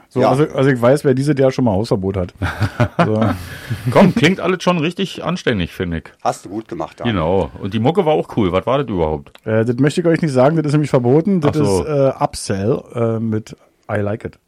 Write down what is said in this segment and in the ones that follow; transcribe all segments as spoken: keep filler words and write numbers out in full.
So, Ja. also, also ich weiß, wer diese der schon mal Hausverbot hat. So. Komm, klingt alles schon richtig anständig, finde ich. Hast du gut gemacht, Daniel. Genau. Und die Mucke war auch cool. Was war das überhaupt? Äh, das möchte ich euch nicht sagen, das ist nämlich verboten. Das Ach so. ist äh, Upsell äh, mit I Like It.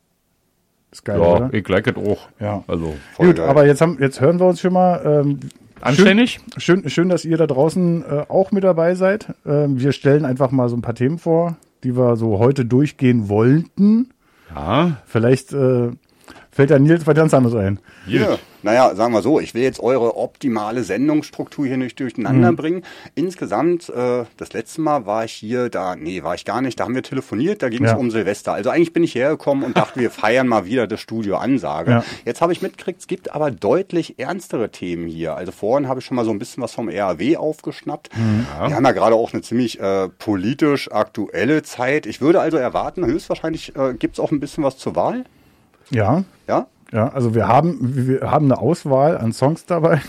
Ist geil, Ja, oder? ich like das auch. Ja. Also Voll Gut, geil. aber jetzt, haben, jetzt hören wir uns schon mal. Ähm, anständig? Schön, schön, schön, dass ihr da draußen äh, auch mit dabei seid. Ähm, wir stellen einfach mal so ein paar Themen vor, die wir so heute durchgehen wollten. Ja. Vielleicht äh, fällt da Nils was ganz anderes ein. Ja, naja, sagen wir so, ich will jetzt eure optimale Sendungsstruktur hier nicht durcheinander Mhm. bringen. Insgesamt, äh, das letzte Mal war ich hier, da, nee, war ich gar nicht, da haben wir telefoniert, da ging es Ja. um Silvester. Also eigentlich bin ich hergekommen und dachte, wir feiern mal wieder das Studio Ansage. Ja. Jetzt habe ich mitgekriegt, es gibt aber deutlich ernstere Themen hier. Also vorhin habe ich schon mal so ein bisschen was vom R A W aufgeschnappt. Mhm. Wir haben ja gerade auch eine ziemlich äh, politisch aktuelle Zeit. Ich würde also erwarten, höchstwahrscheinlich äh, gibt es auch ein bisschen was zur Wahl. Ja, Ja? ja, also wir haben, wir haben eine Auswahl an Songs dabei.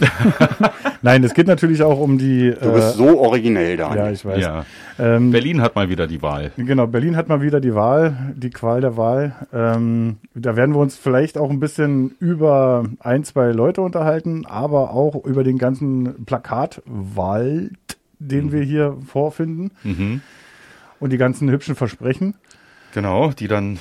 Nein, es geht natürlich auch um die. Du bist so originell, Daniel. Ja, ich weiß. Ja. Ähm, Berlin hat mal wieder die Wahl. Genau, Berlin hat mal wieder die Wahl, die Qual der Wahl. Ähm, da werden wir uns vielleicht auch ein bisschen über ein, zwei Leute unterhalten, aber auch über den ganzen Plakatwald, den wir hier vorfinden Mhm. und die ganzen hübschen Versprechen. Genau, die dann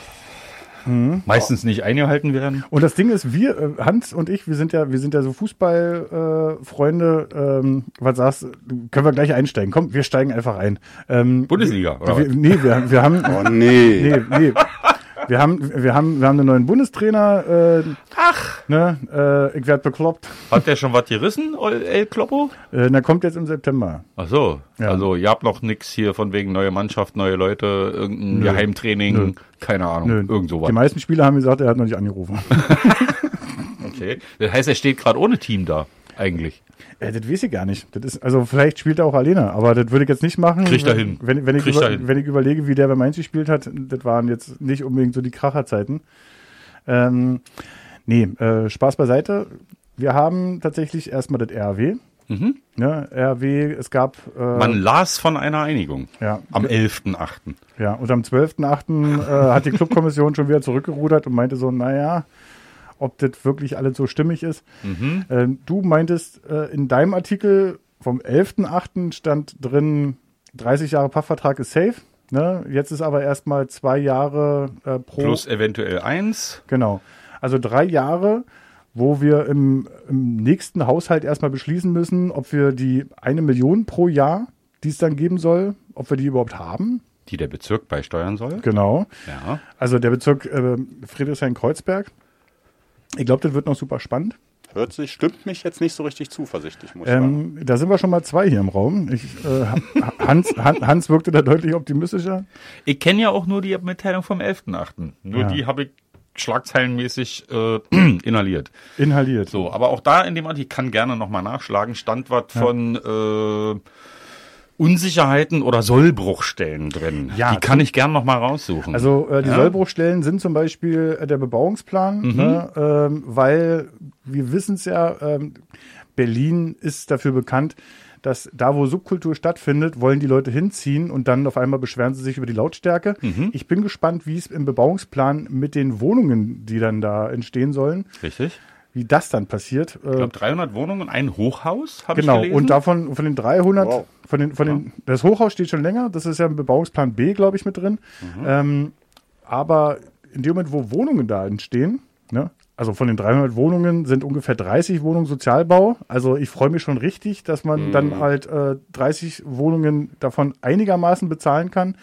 Mhm. meistens nicht eingehalten werden. Und das Ding ist, wir, äh, Hans und ich, wir sind ja, wir sind ja so Fußballfreunde. Äh, Freunde. ähm, was sagst du? Können wir gleich einsteigen? Komm, wir steigen einfach ein. Ähm, Bundesliga, oder wir, was? nee, wir, wir haben. Oh nee. Nee, nee. Wir haben, wir haben, wir haben einen neuen Bundestrainer. Äh, Ach. Ne, äh, ich werd bekloppt. Hat der schon was gerissen, El Kloppo? Äh, der kommt jetzt im September. Ach so, Ja. also ihr habt noch nix hier von wegen neue Mannschaft, neue Leute, irgendein Nö. Geheimtraining, Nö. keine Ahnung, Nö. irgend sowas. Die meisten Spieler haben gesagt, er hat noch nicht angerufen. Okay. Das heißt, er steht gerade ohne Team da, eigentlich. äh, das weiß ich gar nicht. Das ist, also vielleicht spielt er auch alleine, aber das würde ich jetzt nicht machen. Kriegt er wenn, hin. Wenn, wenn, ich Kriegt über, er hin. wenn ich überlege, wie der bei Mainz gespielt hat, das waren jetzt nicht unbedingt so die Kracherzeiten. Ähm, nee, äh, Spaß beiseite. Wir haben tatsächlich erstmal das R A W. Mhm. Ja, R A W, es gab... Äh, Man las von einer Einigung ja, am elften achten Ja, und am zwölften achten äh, hat die Clubkommission schon wieder zurückgerudert und meinte so, naja, ob das wirklich alles so stimmig ist. Mhm. Äh, du meintest, äh, in deinem Artikel vom elften achten stand drin, dreißig Jahre Pachtvertrag ist safe. Ne? Jetzt ist aber erstmal zwei Jahre äh, pro... Plus eventuell eins. Genau. Also drei Jahre, wo wir im, im nächsten Haushalt erstmal beschließen müssen, ob wir die eine Million pro Jahr, die es dann geben soll, ob wir die überhaupt haben. Die der Bezirk beisteuern soll. Genau. Ja. Also der Bezirk äh, Friedrichshain-Kreuzberg. Ich glaube, das wird noch super spannend. Hört sich, stimmt mich jetzt nicht so richtig zuversichtlich, muss ich sagen. Ähm, da sind wir schon mal zwei hier im Raum. Ich, äh, Hans, Han, Hans wirkte da deutlich optimistischer. Ich kenne ja auch nur die Mitteilung vom elften achten Nur Ja. die habe ich schlagzeilenmäßig äh, inhaliert. Inhaliert. So, aber auch da in dem Artikel, ich kann gerne nochmal nachschlagen, stand was von äh, Unsicherheiten oder Sollbruchstellen drin. Ja, die kann ich gerne nochmal raussuchen. Also äh, die Ja. Sollbruchstellen sind zum Beispiel äh, der Bebauungsplan, Mhm. ne, ähm, weil wir wissen es ja, ähm, Berlin ist dafür bekannt, dass da, wo Subkultur stattfindet, wollen die Leute hinziehen und dann auf einmal beschweren sie sich über die Lautstärke. Mhm. Ich bin gespannt, wie es im Bebauungsplan mit den Wohnungen, die dann da entstehen sollen, Richtig? wie das dann passiert. Ich glaube dreihundert Wohnungen, ein Hochhaus, habe ich Genau, gelesen. und davon von den dreihundert, Wow. von den, von den, das Hochhaus steht schon länger, das ist ja im Bebauungsplan B, glaube ich, mit drin. Mhm. Ähm, aber in dem Moment, wo Wohnungen da entstehen, ne, also von den dreihundert Wohnungen sind ungefähr dreißig Wohnungen Sozialbau. Also ich freue mich schon richtig, dass man Mhm. dann halt äh, dreißig Wohnungen davon einigermaßen bezahlen kann.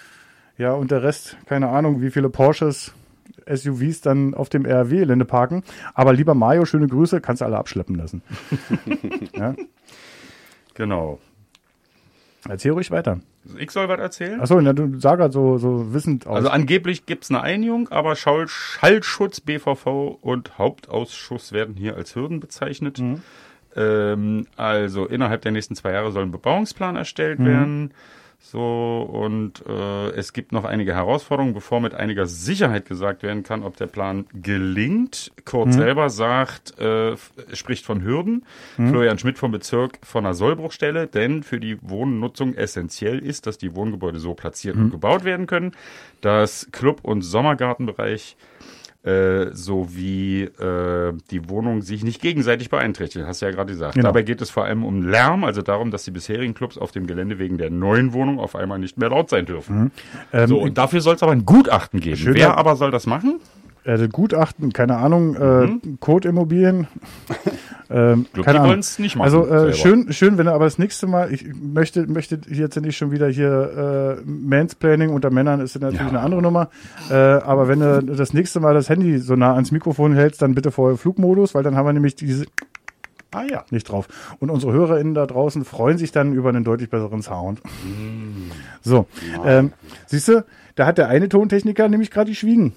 Ja, und der Rest, keine Ahnung, wie viele Porsches, S U Vs dann auf dem R A W-Gelände parken. Aber lieber Mario, schöne Grüße, kannst du alle abschleppen lassen. Ja? Genau. Erzähl ruhig weiter. Ich soll was erzählen? Achso, na, du sag halt so, so wissend aus. Also angeblich gibt es eine Einigung, aber Schall- Schallschutz, B V V und Hauptausschuss werden hier als Hürden bezeichnet. Mhm. Ähm, also innerhalb der nächsten zwei Jahre soll ein Bebauungsplan erstellt Mhm. werden. So, und äh, es gibt noch einige Herausforderungen, bevor mit einiger Sicherheit gesagt werden kann, ob der Plan gelingt. Kurt Mhm. selber sagt, äh, f- spricht von Hürden. Mhm. Florian Schmidt vom Bezirk von einer Sollbruchstelle, denn für die Wohnnutzung essentiell ist, dass die Wohngebäude so platziert Mhm. und gebaut werden können, dass Club- und Sommergartenbereich äh, sowie äh, die Wohnung sich nicht gegenseitig beeinträchtigt, hast du ja gerade gesagt. Genau. Dabei geht es vor allem um Lärm, also darum, dass die bisherigen Clubs auf dem Gelände wegen der neuen Wohnung auf einmal nicht mehr laut sein dürfen. Mhm. Ähm, so, und dafür soll es aber ein Gutachten geben. Schöner- Wer aber soll das machen? Äh, Gutachten, keine Ahnung, Mhm. äh, Code-Immobilien. ähm, Glaub, keine die Ahnung. wollen's nicht machen Also äh, selber. schön, schön, wenn er aber das nächste Mal, ich möchte, möchte jetzt nicht schon wieder hier äh, Mansplaining unter Männern ist natürlich Ja. eine andere Nummer. Äh, aber wenn du das nächste Mal das Handy so nah ans Mikrofon hältst, dann bitte vorher Flugmodus, weil dann haben wir nämlich diese Ah ja. nicht drauf. Und unsere HörerInnen da draußen freuen sich dann über einen deutlich besseren Sound. Mm. So, ähm, siehst du, da hat der eine Tontechniker nämlich gerade geschwiegen.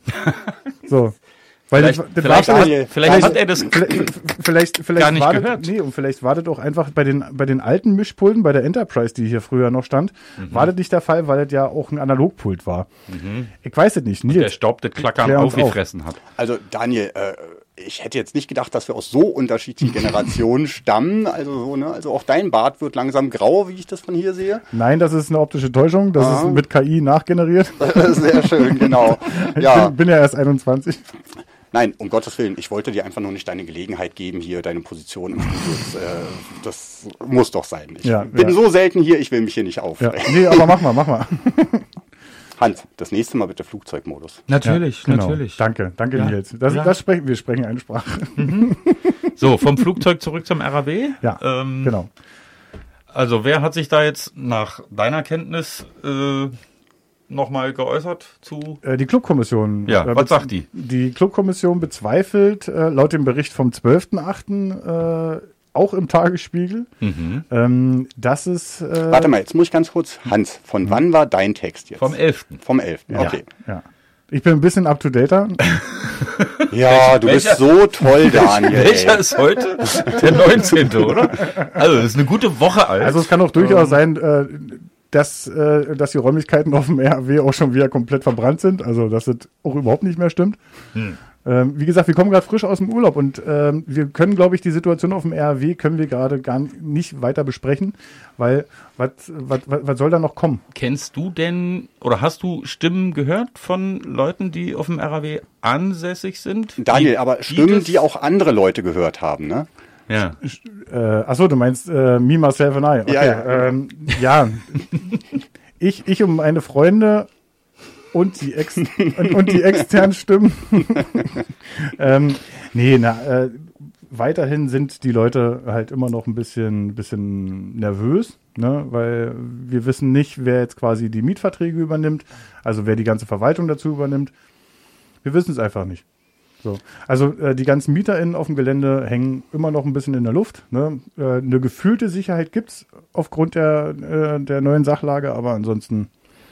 So. Weil Vielleicht, das, das vielleicht, war hat, vielleicht, vielleicht hat er das vielleicht, vielleicht, vielleicht gar nicht war das, gehört. nee, und vielleicht war das auch einfach bei den, bei den alten Mischpulten, bei der Enterprise, die hier früher noch stand, Mhm. war das nicht der Fall, weil das ja auch ein Analogpult war. Ich weiß es nicht. der Nils, Staub das Klackern klär uns aufgefressen hat. Also Daniel, äh, ich hätte jetzt nicht gedacht, dass wir aus so unterschiedlichen Generationen stammen. Also so, ne? Also auch dein Bart wird langsam grau, wie ich das von hier sehe. Nein, das ist eine optische Täuschung. Das Ah. ist mit K I nachgeneriert. Sehr schön, genau. Ich Ja, bin, bin ja erst einundzwanzig. nein, um Gottes Willen, ich wollte dir einfach nur nicht deine Gelegenheit geben, hier deine Position im Studio. Das, äh, das muss doch sein. Ich Ja, bin ja. so selten hier, ich will mich hier nicht Ja. aufregen. Nee, aber mach mal, mach mal. Hans, das nächste Mal bitte Flugzeugmodus. Natürlich, Ja, genau. natürlich. Danke, danke Ja. Nils. Das, Ja. das sprechen, wir sprechen eine Sprache. So, vom Flugzeug zurück zum R A W. Ja, Ähm, genau. Also wer hat sich da jetzt nach deiner Kenntnis äh, nochmal geäußert zu? Äh, Die Clubkommission. Ja, äh, was bez- sagt die? Die Clubkommission bezweifelt äh, laut dem Bericht vom zwölften achten Äh, auch im Tagesspiegel, Mhm. ähm, dass es äh, Warte mal, jetzt muss ich ganz kurz. Hans, von wann war dein Text jetzt? Vom elften Vom elften. ja, Okay. ja. Ich bin ein bisschen up to dater. Ja, du welcher- bist so toll, Daniel. Welcher ey. ist heute? Der neunzehnte, oder? Also, das ist eine gute Woche alt. Also es kann auch durchaus sein, äh, dass, äh, dass die Räumlichkeiten auf dem R A W auch schon wieder komplett verbrannt sind. Also dass es auch überhaupt nicht mehr stimmt. Hm. Ähm, wie gesagt, wir kommen gerade frisch aus dem Urlaub und ähm, wir können, glaube ich, die Situation auf dem R A W können wir gerade gar nicht weiter besprechen, weil was was was soll da noch kommen? Kennst du denn oder hast du Stimmen gehört von Leuten, die auf dem R A W ansässig sind? Daniel, Die- aber die Stimmen, das- die auch andere Leute gehört haben, ne? Ja. Äh, achso, du meinst äh, Me, Myself and I. Okay, Ja, ja. Ähm, ja. ich, ich und meine Freunde und die, Ex und, und die externen Stimmen. ähm, nee, na, äh, weiterhin sind die Leute halt immer noch ein bisschen, bisschen nervös, ne? Weil wir wissen nicht, wer jetzt quasi die Mietverträge übernimmt, also wer die ganze Verwaltung dazu übernimmt. Wir wissen es einfach nicht. So. Also äh, die ganzen MieterInnen auf dem Gelände hängen immer noch ein bisschen in der Luft. Ne? Äh, eine gefühlte Sicherheit gibt's aufgrund der, äh, der neuen Sachlage, aber ansonsten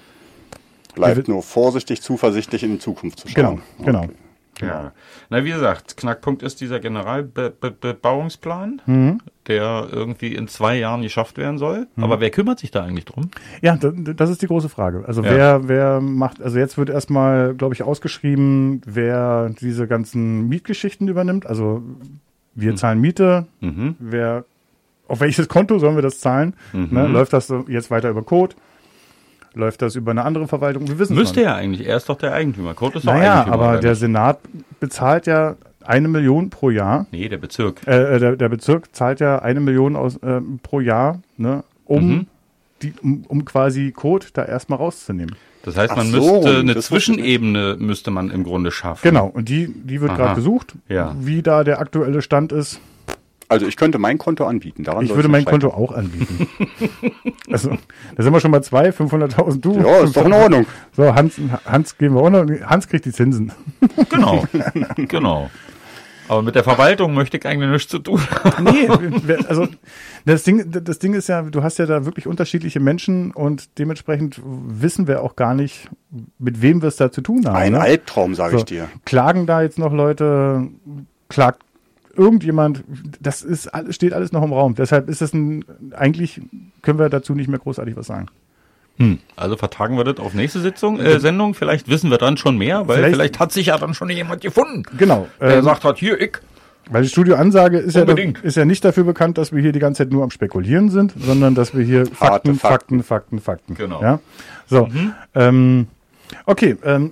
Bleibt Ja, nur vorsichtig, zuversichtlich in die Zukunft zu schauen. genau, genau. Ja. Na, wie gesagt, Knackpunkt ist dieser Generalbebauungsplan, Mhm. der irgendwie in zwei Jahren geschafft werden soll. Aber wer kümmert sich da eigentlich drum? Ja, da- das ist die große Frage. Also Ja. wer, wer macht, also jetzt wird erstmal, glaube ich, ausgeschrieben, wer diese ganzen Mietgeschichten übernimmt. Also wir zahlen Miete, Mhm. wer, auf welches Konto sollen wir das zahlen? Mhm. Ne? Läuft das so jetzt weiter über Code? Läuft das über eine andere Verwaltung? Wir wissen es Müsste noch ja eigentlich. Er ist doch der Eigentümer. Kurt ist nicht. doch Naja, Eigentümer. aber oder der nicht? Senat bezahlt ja eine Million pro Jahr. Nee, der Bezirk. Äh, der, der Bezirk zahlt ja eine Million aus, ähm, pro Jahr, ne, um, Mhm. die, um, um quasi Code da erstmal rauszunehmen. Das heißt, Ach man so, müsste eine das wusste ich nicht. genau. Zwischenebene müsste man im Grunde schaffen. Genau, und die, die wird Aha. gerade gesucht, Ja. wie da der aktuelle Stand ist. Also ich könnte mein Konto anbieten. Daran Ich soll's würde mein nicht Konto auch anbieten. Also, da sind wir schon mal zwei, fünfhunderttausend du. scheitern. Ja, ist doch in Ordnung. So, Hans, Hans geben wir auch noch. Hans kriegt die Zinsen. Genau. Genau. Aber mit der Verwaltung möchte ich eigentlich nichts zu tun haben. Nee, wer- also das Ding, das Ding ist ja, du hast ja da wirklich unterschiedliche Menschen und dementsprechend wissen wir auch gar nicht, mit wem wir es da zu tun haben. Ein ne? Albtraum, sage So, ich dir. Klagen da jetzt noch Leute, klagt irgendjemand, das ist alles, steht alles noch im Raum. Deshalb ist das ein, eigentlich können wir dazu nicht mehr großartig was sagen. Hm. Also vertagen wir das auf nächste Sitzung, äh, Sendung. Vielleicht wissen wir dann schon mehr, weil vielleicht, Vielleicht- hat sich ja dann schon jemand gefunden, Genau. der ähm, sagt hat, hier, ich. Weil die Studioansage ist ja, Unbedingt. ist ja nicht dafür bekannt, dass wir hier die ganze Zeit nur am Spekulieren sind, sondern dass wir hier Fakten, Fakten. Fakten, Fakten, Fakten. Genau. Ja? So, ähm, okay, ähm,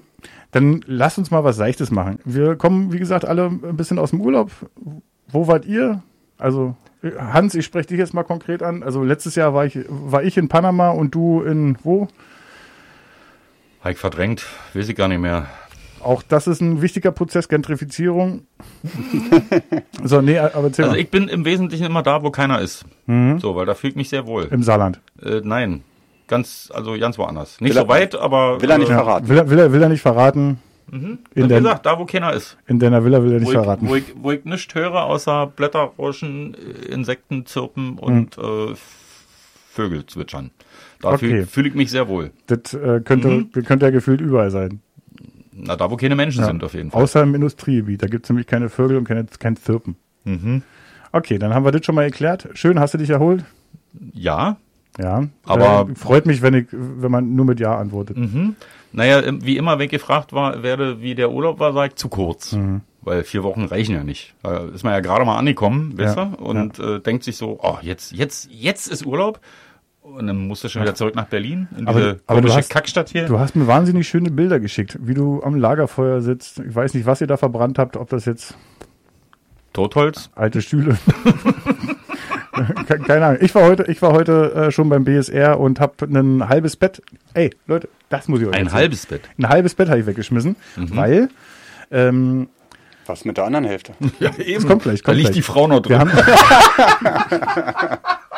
Dann lasst uns mal was Seichtes machen. Wir kommen, wie gesagt, alle ein bisschen aus dem Urlaub. Wo wart ihr? Also Hans, ich spreche dich jetzt mal konkret an. Also letztes Jahr war ich, war ich in Panama und du in wo? Heik verdrängt, weiß ich gar nicht mehr. Auch das ist ein wichtiger Prozess, Gentrifizierung. So, nee, aber erzähl Also mal. ich bin im Wesentlichen immer da, wo keiner ist. Mhm. So, weil da fühle ich mich sehr wohl. Im Saarland. Äh, nein, ganz, also ganz woanders. Nicht Will er- so weit, aber... will er nicht äh, verraten. Will er, will er, will er nicht verraten. Mhm. In Wie der- gesagt, da wo keiner ist. In deiner Villa will er nicht Wo ich, verraten. wo, ich, wo ich nichts höre, außer Blätterrauschen, äh, Insekten zirpen und äh, Vögel zwitschern. Da Okay. fühle fühl ich mich sehr wohl. Das äh, könnte, Mhm. das könnte ja gefühlt überall sein. Na, da wo keine Menschen Ja. sind auf jeden Fall. Außer im Industriegebiet. Da gibt es nämlich keine Vögel und keine, kein Zirpen. Mhm. Okay, dann haben wir das schon mal erklärt. Schön, hast du dich erholt? Ja, Ja. Aber- äh, freut mich, wenn ich, wenn man nur mit Ja antwortet. mhm. Naja, im- wie immer, wenn ich gefragt war, werde, wie der Urlaub war, sage ich zu kurz. Mhm. Weil vier Wochen reichen ja nicht. Da ist man ja gerade mal angekommen, weißt Ja, du? Und äh, denkt sich so, oh, jetzt, jetzt, jetzt ist Urlaub. Und dann musst du schon wieder zurück nach Berlin, in Aber- diese aber du komische hast- Kackstadt hier. Du hast mir wahnsinnig schöne Bilder geschickt, wie du am Lagerfeuer sitzt. Ich weiß nicht, was ihr da verbrannt habt, ob das jetzt Totholz. alte Stühle. Ke- Keine Ahnung. Ich war heute, ich war heute äh, schon beim B S R und habe ein halbes Bett. Ey, Leute, das muss ich euch Ein erzählen. halbes Bett. Ein halbes Bett habe ich weggeschmissen, weil ähm, Was mit der anderen Hälfte? Ja, eben. kommt gleich, Da kommt liegt gleich. die Frau noch wir drin. haben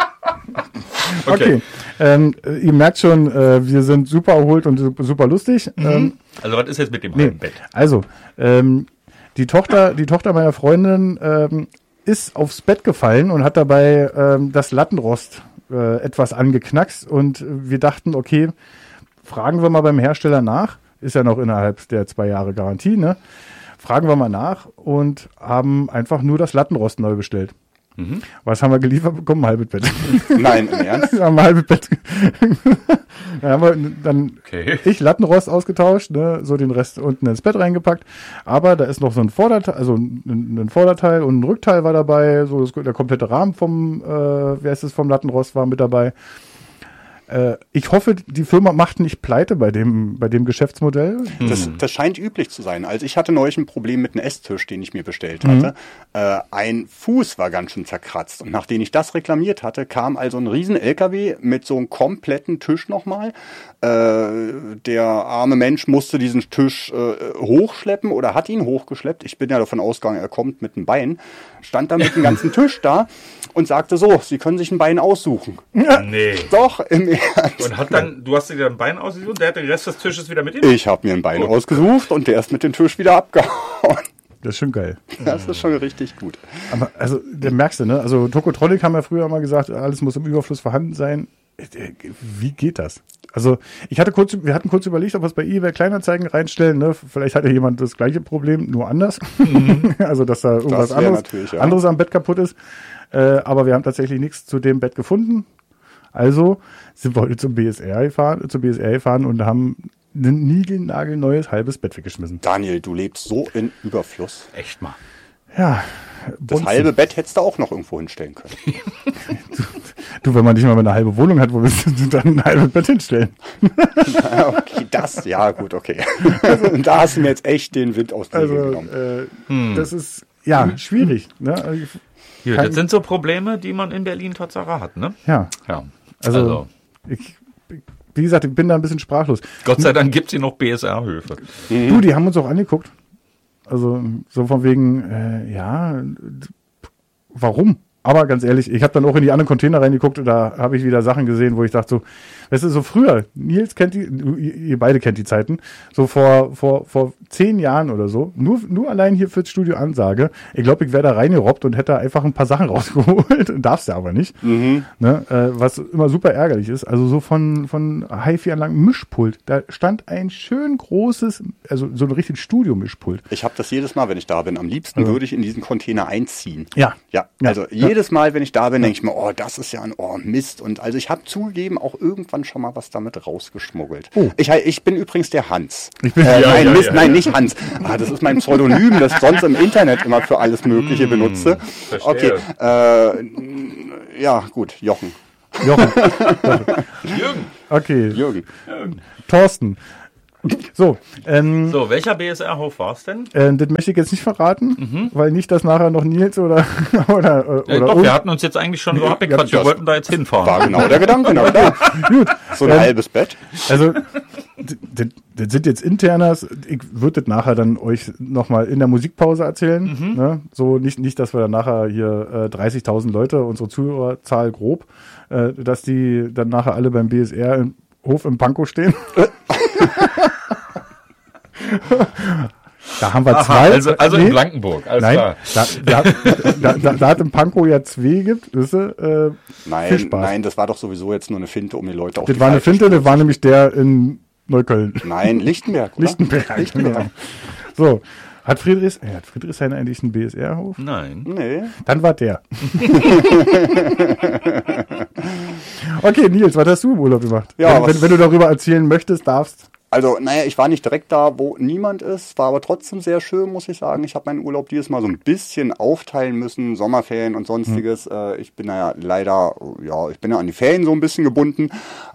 Okay. okay. Ähm, äh, ihr merkt schon, äh, wir sind super erholt und su- super lustig. Ähm, Also was ist jetzt mit dem Nee. halben Bett? Also, ähm, die Tochter, die Tochter meiner Freundin ähm, ist aufs Bett gefallen und hat dabei ähm, das Lattenrost äh, etwas angeknackst und wir dachten, okay, fragen wir mal beim Hersteller nach, ist ja noch innerhalb der zwei Jahre Garantie, ne? Fragen wir mal nach und haben einfach nur das Lattenrost neu bestellt. Mhm. Was haben wir geliefert bekommen? Ein halbes Bett. Nein, im Ernst? Wir haben ein halbes Bett. Dann haben wir dann Okay. ich Lattenrost ausgetauscht, ne, so den Rest unten ins Bett reingepackt. Aber da ist noch so ein Vorderteil, also ein, ein Vorderteil und ein Rückteil war dabei. So das, der komplette Rahmen vom, äh, wie heißt es, vom Lattenrost war mit dabei. Äh, ich hoffe, die Firma macht nicht pleite bei dem, bei dem Geschäftsmodell. Das, das scheint üblich zu sein. Also ich hatte neulich ein Problem mit einem Esstisch, den ich mir bestellt hatte. Äh, ein Fuß war ganz schön zerkratzt. Und nachdem ich das reklamiert hatte, kam also ein riesen L K W mit so einem kompletten Tisch nochmal. Äh, der arme Mensch musste diesen Tisch äh, hochschleppen oder hat ihn hochgeschleppt. Ich bin ja davon ausgegangen, er kommt mit einem Bein. Stand da mit dem ganzen Tisch da und sagte so, Sie können sich ein Bein aussuchen. Nee. Doch, im Ernst. Und hat dann, du hast dir ein Bein ausgesucht, der hat den Rest des Tisches wieder mit ihm? Ich habe mir ein Bein Gut. ausgesucht und der ist mit dem Tisch wieder abgehauen. Das ist schon geil. Das ist schon richtig gut. Aber also, da merkst du, ne? Also Tokotronic haben ja früher mal gesagt, alles muss im Überfluss vorhanden sein. Wie geht das? Also ich hatte kurz, wir hatten kurz überlegt, ob wir es bei eBay Kleinanzeigen reinstellen. Ne? Vielleicht hat ja jemand das gleiche Problem, nur anders. Mhm. Also dass da irgendwas wär anderes, natürlich, ja. anderes am Bett kaputt ist. Äh, aber wir haben tatsächlich nichts zu dem Bett gefunden. Also sind wir heute zum B S R gefahren, zum B S R gefahren und haben ein niegelnagelneues halbes Bett weggeschmissen. Daniel, du lebst so in Überfluss. Echt mal. Ja. Das Bonzen. halbe Bett hättest du auch noch irgendwo hinstellen können. Du, wenn man nicht mal eine halbe Wohnung hat, wo willst du dann ein halbes Bett hinstellen? Okay, das, ja gut, okay. Da hast du mir jetzt echt den Wind aus den Also, Segeln genommen. äh, das ist, ja, schwierig. Ne? Also, ich- Hier, Kein- das sind so Probleme, die man in Berlin Tatsache hat, ne? Ja, Ja. also, Also, ich, wie gesagt, ich bin da ein bisschen sprachlos. Gott sei Dank gibt es hier noch B S R-Höfe. Du, die haben uns auch angeguckt. Also, so von wegen, äh, ja, d- warum? Aber ganz ehrlich, ich habe dann auch in die anderen Container reingeguckt und da habe ich wieder Sachen gesehen, wo ich dachte so, weißt du, so früher, Nils kennt die, du- ihr ihr beide kennt die Zeiten, so vor vor vor zehn Jahren oder so, nur nur allein hier fürs Studio Ansage, ich glaube, ich wäre da reingerobbt und hätte einfach ein paar Sachen rausgeholt, darfst du aber nicht, Mhm. ne, äh, was immer super ärgerlich ist. Also so von von Hi-Fi-Anlagen Mischpult, da stand ein schön großes, also so ein richtig Studio-Mischpult. Ich habe das jedes Mal, wenn ich da bin. Am liebsten würde ich in diesen Container einziehen. Ja. Ja, Ja. also Ja. jedes Mal, wenn ich da bin, denke ich mir, oh, das ist ja ein oh, Mist. Und also ich habe zugegeben auch irgendwann schon mal was damit rausgeschmuggelt. Oh. Ich, he- ich bin übrigens der Hans. Ich bin- äh, Ja, nein, ja, Mist, ja, nein, ja. nicht Hans. Ah, das ist mein Pseudonym, das ich sonst im Internet immer für alles Mögliche benutze. Okay, verstehe. äh, ja, gut, Jochen. Jochen. Jürgen. Okay. Jürgen. Thorsten, So, ähm, So, welcher B S R-Hof war es denn? äh, das möchte ich jetzt nicht verraten, Mhm. weil nicht, dass nachher noch Nils oder oder, oder, Ja, oder doch, uns- wir hatten uns jetzt eigentlich schon so abgequatscht. Wir das wollten da jetzt hinfahren. War genau der Gedanke. Na klar. Gut. So ein Ähm, halbes Bett. Also, d- d- das sind jetzt Internas. Ich würde das nachher dann euch nochmal in der Musikpause erzählen. Mhm. Ne? So nicht, nicht, dass wir dann nachher hier äh, dreißigtausend Leute, unsere Zuhörerzahl grob, äh, dass die dann nachher alle beim B S R im Hof im Pankow stehen. Da haben wir Aha, zwei. also, also Nee, in Blankenburg, alles Nein, klar. da, da, da, da, da hat im Pankow ja zwei gibt, wisst ihr, äh, viel Nein, Spaß. nein, das war doch sowieso jetzt nur eine Finte, um die Leute auf Das die war eine falsche Finte, Spur das war nämlich der in Neukölln. Nein, Lichtenberg. Oder? Lichtenberg. Lichtenberg. Genau. So, hat Friedrichs, äh, hat Friedrichshain eigentlich einen B S R-Hof? Nein. Nee. Dann war der. Okay, Nils, was hast du im Urlaub gemacht? Ja, wenn, was- wenn, wenn du darüber erzählen möchtest, darfst. Also, naja, ich war nicht direkt da, wo niemand ist, war aber trotzdem sehr schön, muss ich sagen. Ich habe meinen Urlaub dieses Mal so ein bisschen aufteilen müssen, Sommerferien und sonstiges. Äh, ich bin ja leider, ja, ich bin ja an die Ferien so ein bisschen gebunden,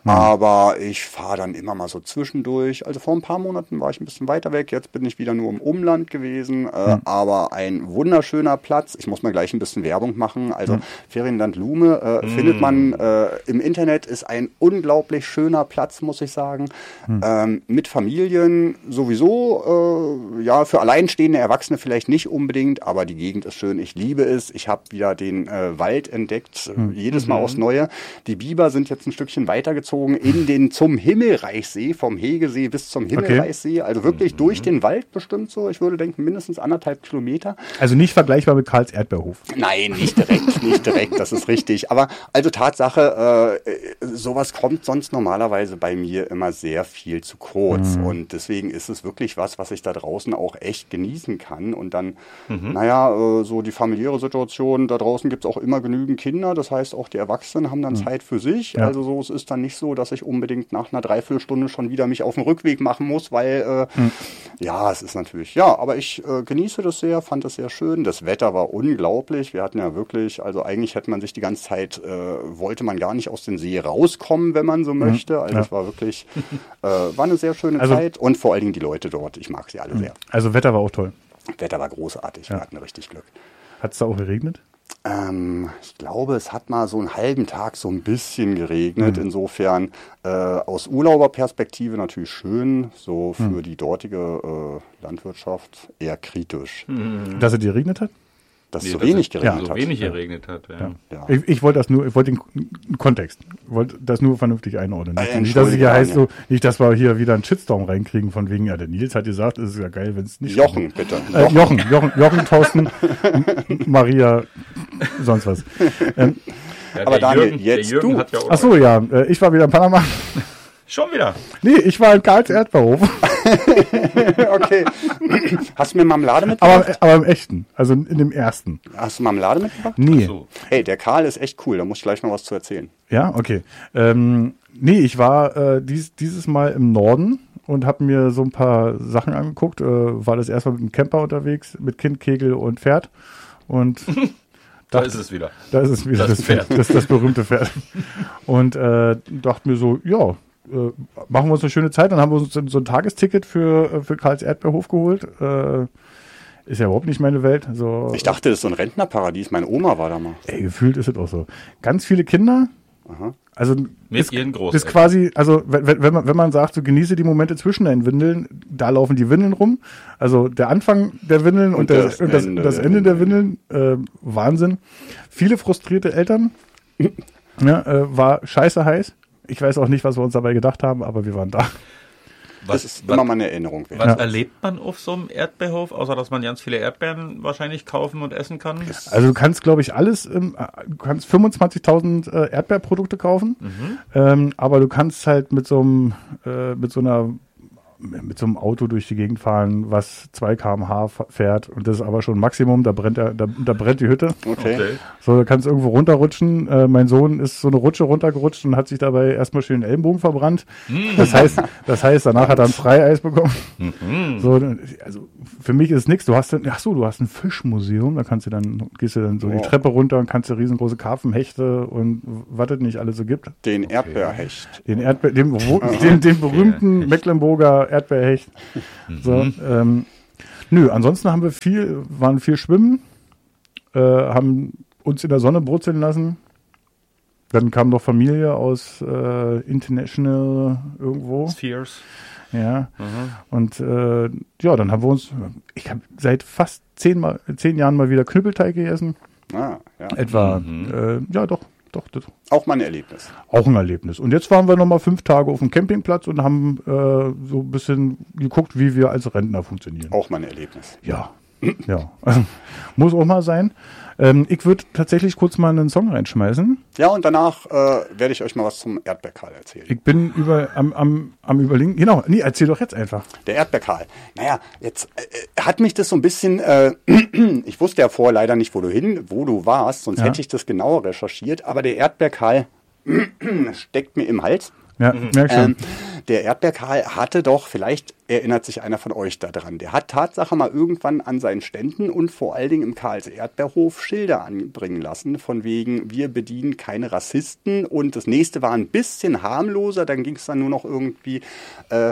aber ich fahre dann immer mal so zwischendurch. Also vor ein paar Monaten war ich ein bisschen weiter weg, jetzt bin ich wieder nur im Umland gewesen, äh, aber ein wunderschöner Platz. Ich muss mal gleich ein bisschen Werbung machen. Also Ferienland Lume äh, findet man äh, im Internet, ist ein unglaublich schöner Platz, muss ich sagen. Ähm, mit Familien sowieso, äh, ja, für alleinstehende Erwachsene vielleicht nicht unbedingt, aber die Gegend ist schön. Ich liebe es. Ich habe wieder den äh, Wald entdeckt, äh, jedes Mal aufs Neue. Die Biber sind jetzt ein Stückchen weitergezogen in den zum Himmelreichsee, vom Hegesee bis zum Himmelreichsee. Also wirklich durch den Wald bestimmt so. Ich würde denken, mindestens anderthalb Kilometer. Also nicht vergleichbar mit Karls Erdbeerhof. Nein, nicht direkt, nicht direkt, das ist richtig. Aber also Tatsache, äh, sowas kommt sonst normalerweise bei mir immer sehr viel zu kurz. Und deswegen ist es wirklich was, was ich da draußen auch echt genießen kann. Und dann, naja, äh, so die familiäre Situation, da draußen gibt es auch immer genügend Kinder. Das heißt, auch die Erwachsenen haben dann Zeit für sich. Ja. Also so, es ist dann nicht so, dass ich unbedingt nach einer Dreiviertelstunde schon wieder mich auf den Rückweg machen muss, weil, äh, ja, es ist natürlich, ja, aber ich äh, genieße das sehr, fand es sehr schön. Das Wetter war unglaublich. Wir hatten ja wirklich, also eigentlich hätte man sich die ganze Zeit, äh, wollte man gar nicht aus dem See rauskommen, wenn man so möchte. Also Ja. es war wirklich, äh, war eine sehr schöne Also- Zeit und vor allen Dingen die Leute dort. Ich mag sie alle sehr. Also Wetter war auch toll. Wetter war großartig. Wir hatten richtig Glück. Hat es da auch geregnet? Ähm, ich glaube, es hat mal so einen halben Tag so ein bisschen geregnet. Insofern äh, aus Urlauberperspektive natürlich schön, so für die dortige äh, Landwirtschaft eher kritisch, Dass es geregnet hat? dass Nee, so dass wenig es geregnet so hat. wenig geregnet hat. Ja. Ja. Ich, ich wollte das nur, ich wollte den K- Kontext, ich wollte das nur vernünftig einordnen. Äh, Nicht, nicht, dass es hier Entschuldigung, heißt, so, ja. nicht, dass wir hier wieder einen Shitstorm reinkriegen von wegen, ja, der Nils hat gesagt, es ist ja geil, wenn es nicht Jochen, bitte. Äh, Jochen, Jochen, Jochen, Thorsten, Maria, sonst was. Ähm, Ja, Aber der Daniel, Jürgen, jetzt der Jürgen du. hat ja auch ach so, ja, äh, ich war wieder in Panama. schon wieder. Nee, ich war in Karls Erdbeerhof, Okay. Hast du mir Marmelade mitgebracht? aber, aber im echten, also in dem ersten. Hast du Marmelade mitgebracht? Nee. So. Hey, der Karl ist echt cool, da muss ich gleich noch was zu erzählen. Ja, okay. Ähm, nee, ich war äh, dies, dieses Mal im Norden und habe mir so ein paar Sachen angeguckt. Äh, war das erstmal mit einem Camper unterwegs, mit Kind, Kegel und Pferd. Und Da ist es wieder. da ist es wieder Das das, Pferd. das, das, das berühmte Pferd. Und äh, dachte mir so, ja, äh, machen wir uns eine schöne Zeit. Dann haben wir uns so so ein Tagesticket für, äh, für Karls Erdbeerhof geholt. Äh, ist ja überhaupt nicht meine Welt. So, Ich dachte, das ist so ein Rentnerparadies. Meine Oma war da mal. ey, gefühlt ist es auch so. Ganz viele Kinder. Also Mit ist, ihren ist Großeltern. quasi, also wenn, wenn, wenn, man, wenn man sagt, so genieße die Momente zwischen deinen Windeln, da laufen die Windeln rum. Also der Anfang der Windeln und, Und der, das und das, Ende das der Ende der Windeln, äh, Wahnsinn. Viele frustrierte Eltern. Ja, äh, war scheiße heiß. Ich weiß auch nicht, was wir uns dabei gedacht haben, aber wir waren da. Das ist immer mal eine Erinnerung wert. Was Ja. erlebt man auf so einem Erdbeerhof, außer dass man ganz viele Erdbeeren wahrscheinlich kaufen und essen kann? Also du kannst, glaube ich, alles, im, äh, du kannst fünfundzwanzigtausend äh, Erdbeerprodukte kaufen, Mhm. ähm, aber du kannst halt mit so einem, äh, mit so einer, mit so einem Auto durch die Gegend fahren, was zwei Kilometer pro Stunde fährt und das ist aber schon Maximum, da brennt, der, da, da brennt die Hütte. Okay. So, du kannst irgendwo runterrutschen. Äh, mein Sohn ist so eine Rutsche runtergerutscht und hat sich dabei erstmal schön den Ellenbogen verbrannt. Das heißt, das heißt, danach hat er ein Freieis bekommen. So, also für mich ist nichts. Du hast dann, ach so, du hast ein Fischmuseum, da kannst du dann, gehst du dann so die Wow. Treppe runter und kannst du riesengroße Karpfenhechte und was es nicht alles so gibt. Den Erdbeerhecht. Den Erdbe den, wo- den, den berühmten Mecklenburger oder Erdbeerhecht. So, ähm, nö, ansonsten haben wir viel, waren viel schwimmen, äh, haben uns in der Sonne brutzeln lassen. Dann kam noch Familie aus äh, International irgendwo. Spheres. Ja. Und äh, ja, dann haben wir uns, ich habe seit fast zehn, mal, zehn Jahren mal wieder Knüppelteig gegessen. Ah, ja. Etwa, äh, ja doch, doch, doch. Auch mal ein Erlebnis. Auch ein Erlebnis. Und jetzt waren wir nochmal fünf Tage auf dem Campingplatz und haben äh, so ein bisschen geguckt, wie wir als Rentner funktionieren. Auch mal ein Erlebnis. Ja, ja. Also, muss auch mal sein. Ähm, ich würde tatsächlich kurz mal einen Song reinschmeißen. Ja, und danach äh, werde ich euch mal was zum Erdbeerkahl erzählen. Ich bin über, am, am, am Überlegen. Genau, nee, erzähl doch jetzt einfach. Der Erdbeerkahl. Naja, jetzt äh, hat mich das so ein bisschen, äh, ich wusste ja vorher leider nicht, wo du hin, wo du warst, sonst Ja. hätte ich das genauer recherchiert, aber der Erdbeerkahl steckt mir im Hals. Ja, merk schon. Ähm, der Erdbeerkahl hatte doch, vielleicht erinnert sich einer von euch daran, der hat Tatsache mal irgendwann an seinen Ständen und vor allen Dingen im Karls Erdbeerhof Schilder anbringen lassen, von wegen, wir bedienen keine Rassisten, und das nächste war ein bisschen harmloser, dann ging es dann nur noch irgendwie, äh, äh,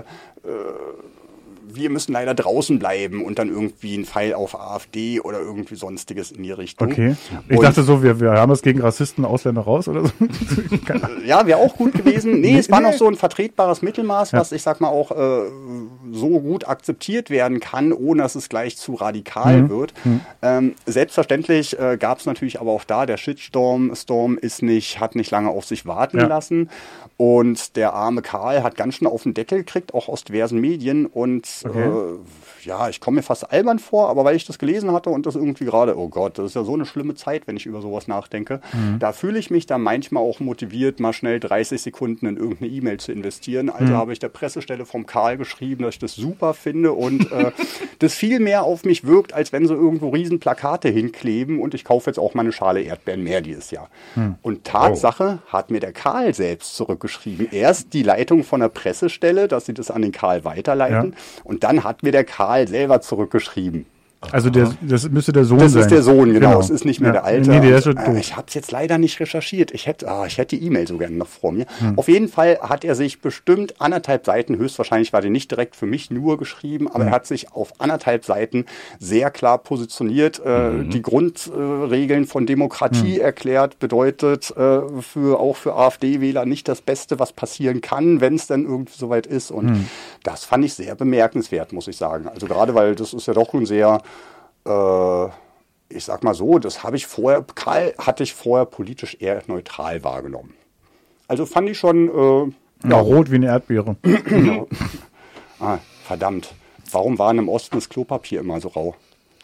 wir müssen leider draußen bleiben, und dann irgendwie ein Pfeil auf AfD oder irgendwie sonstiges in die Richtung. Okay. Ich Und dachte so, wir, wir haben es gegen Rassisten, Ausländer raus oder so. Keine Ahnung. ja, wäre auch gut gewesen. Nee, Nee, es war nee. noch so ein vertretbares Mittelmaß, Ja. was ich sag mal auch äh, so gut akzeptiert werden kann, ohne dass es gleich zu radikal Mhm. wird. Ähm, selbstverständlich äh, gab es natürlich aber auch da, der Shitstorm Storm ist nicht, hat nicht lange auf sich warten Ja. lassen. Und der arme Karl hat ganz schön auf den Deckel gekriegt, auch aus diversen Medien. Und Okay. äh, ja, ich komme mir fast albern vor, aber weil ich das gelesen hatte und das irgendwie gerade, oh Gott, das ist ja so eine schlimme Zeit, wenn ich über sowas nachdenke, da fühle ich mich dann manchmal auch motiviert, mal schnell dreißig Sekunden in irgendeine E-Mail zu investieren. Also habe ich der Pressestelle vom Karl geschrieben, dass ich das super finde und äh, das viel mehr auf mich wirkt, als wenn so irgendwo riesen Plakate hinkleben, und ich kaufe jetzt auch mal eine Schale Erdbeeren mehr dieses Jahr. Und Tatsache hat mir der Karl selbst zurückgeschrieben. Erst die Leitung von der Pressestelle, dass sie das an den Karl weiterleiten, Ja. und dann hat mir der Karl selber zurückgeschrieben. Also der, das müsste der Sohn Das sein. ist der Sohn, genau. Es ist nicht mehr Ja. der Alte. Nee, der ist schon äh, tot. ich habe es jetzt leider nicht recherchiert. Ich hätte, ah, ich hätte die E-Mail so gerne noch vor mir. Hm. Auf jeden Fall hat er sich bestimmt anderthalb Seiten, höchstwahrscheinlich war der nicht direkt für mich nur geschrieben, aber Hm. er hat sich auf anderthalb Seiten sehr klar positioniert, äh, Mhm. die Grundregeln von Demokratie erklärt, bedeutet äh, für auch für AfD-Wähler nicht das Beste, was passieren kann, wenn es dann irgendwie soweit ist. Und Hm. das fand ich sehr bemerkenswert, muss ich sagen. Also gerade, weil das ist ja doch ein sehr Äh, ich sag mal so, das habe ich vorher, Karl hatte ich vorher politisch eher neutral wahrgenommen. Also fand ich schon, äh, Ja, rot wie eine Erdbeere. genau. ah, verdammt. Warum war im Osten das Klopapier immer so rau?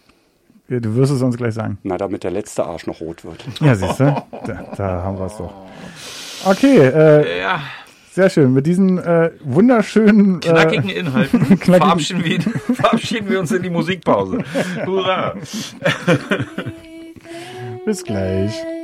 Ja, du wirst es uns gleich sagen. Na, damit der letzte Arsch noch rot wird. Ja, siehst du? Da, da haben wir es doch. Okay, äh, Ja, sehr schön. Mit diesen äh, wunderschönen... knackigen Äh, Inhalten knackigen- verabschieden, wir, verabschieden wir uns in die Musikpause. Hurra! bis gleich.